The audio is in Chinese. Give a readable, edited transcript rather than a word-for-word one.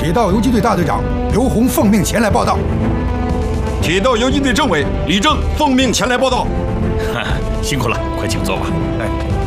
铁道游击队大队长刘洪奉命前来报道。 铁道游击队政委李正奉命前来报道。 辛苦了，快请坐吧。 哎。